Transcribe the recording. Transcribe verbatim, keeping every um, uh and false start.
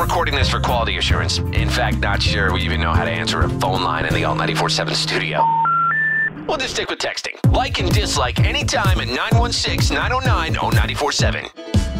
recording this for quality assurance. In fact, not sure we even know how to answer a phone line in the Alt ninety-four point seven studio. We'll just stick with texting. Like and dislike anytime at nine one six, nine oh nine, oh nine four seven.